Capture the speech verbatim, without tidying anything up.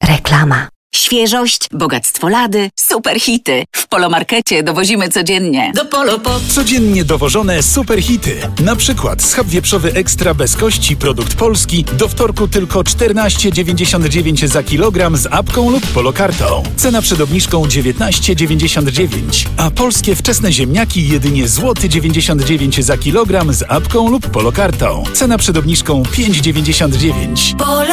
Reklama. Świeżość, bogactwo lady, super hity. W Polomarkecie dowozimy codziennie. Do Polo po... Codziennie dowożone super hity. Na przykład schab wieprzowy ekstra bez kości, produkt polski, do wtorku tylko czternaście dziewięćdziesiąt dziewięć za kilogram z apką lub polokartą. Cena przed obniżką dziewiętnaście dziewięćdziesiąt dziewięć, a polskie wczesne ziemniaki jedynie złoty dziewięćdziesiąt dziewięć za kilogram z apką lub polokartą. Cena przed obniżką pięć dziewięćdziesiąt dziewięć.